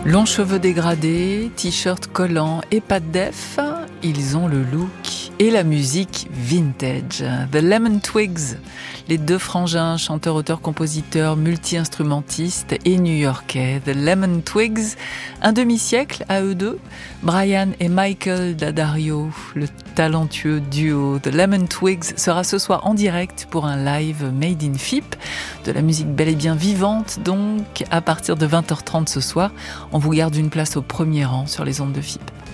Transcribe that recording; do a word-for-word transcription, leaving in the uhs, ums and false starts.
Longs cheveux dégradés, t-shirt collant et pas de def, ils ont le look et la musique vintage. The Lemon Twigs, les deux frangins, chanteurs, auteurs, compositeurs, multi-instrumentistes et new-yorkais. The Lemon Twigs, un demi-siècle à eux deux. Brian et Michael D'Addario, le talentueux duo The Lemon Twigs, sera ce soir en direct pour un live Made in F I P. De la musique bel et bien vivante, donc, à partir de vingt heures trente ce soir. On vous garde une place au premier rang sur les ondes de F I P.